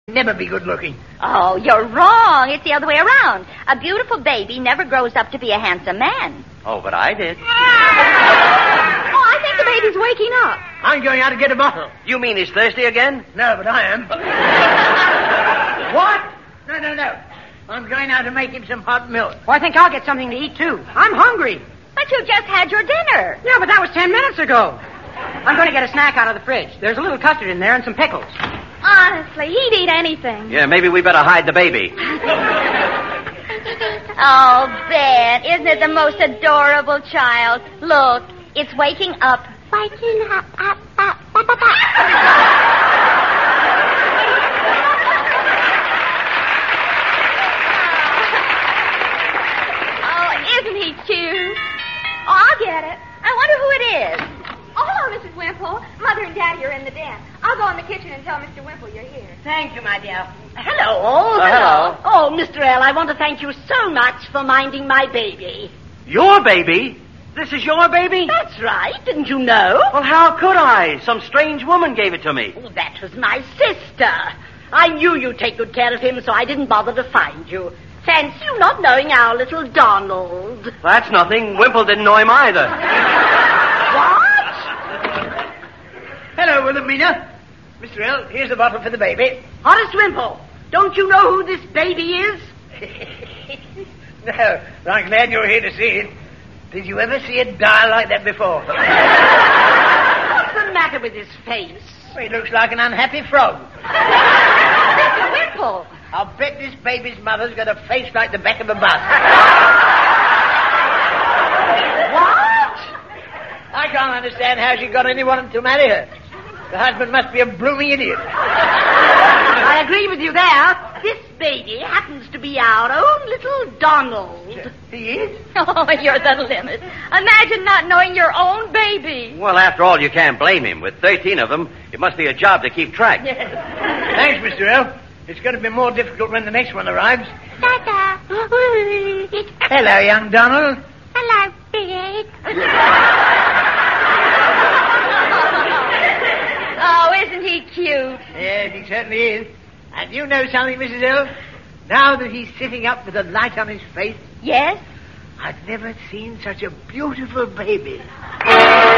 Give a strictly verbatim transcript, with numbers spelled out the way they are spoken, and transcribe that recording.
Never be good looking. Oh, you're wrong. It's the other way around. A beautiful baby never grows up to be a handsome man. Oh, but I did. Oh, I think the baby's waking up. I'm going out to get a bottle. You mean he's thirsty again? No, but I am. What? No, no, no. I'm going out to make him some hot milk. Well, I think I'll get something to eat, too. I'm hungry. But you just had your dinner. Yeah, but that was ten minutes ago. I'm going to get a snack out of the fridge. There's a little custard in there and some pickles. Honestly, he'd eat anything. Yeah, maybe we better hide the baby. Oh, Ben, isn't it the most adorable child? Look, it's waking up. Waking up, up, up, up, up, up. Oh, isn't he cute? Oh, I'll get it. I wonder who it is. Oh, hello, Missus Wimple. Mother and Daddy are in the den. I'll go in the kitchen and tell Mister Wimple you're here. Thank you, my dear. Hello. Oh, hello. Oh, Mister L, I want to thank you so much for minding my baby. Your baby? This is your baby? That's right. Didn't you know? Well, how could I? Some strange woman gave it to me. Oh, that was my sister. I knew you'd take good care of him, so I didn't bother to find you. Fancy you not knowing our little Donald. That's nothing. Wimple didn't know him either. What? Hello, Wilhelmina. Mister L, here's a bottle for the baby. Horace Wimple, don't you know who this baby is? No, but I'm glad you're here to see it. Did you ever see it die like that before? What's the matter with his face? Well, he looks like an unhappy frog. Mister Wimple. I'll bet this baby's mother's got a face like the back of a bus. What? I can't understand how she got anyone to marry her. The husband must be a blooming idiot. I agree with you there. This baby happens to be our own little Donald. He is? Oh, you're the limit. Imagine not knowing your own baby. Well, after all, you can't blame him. With thirteen of them, it must be a job to keep track. Thanks, Mister L. It's going to be more difficult when the next one arrives. Dada. Hello, young Donald. Hello, Big. Oh, isn't he cute? Yes, he certainly is. And you know something, Missus L? Now that he's sitting up with a light on his face, Yes? I've never seen such a beautiful baby.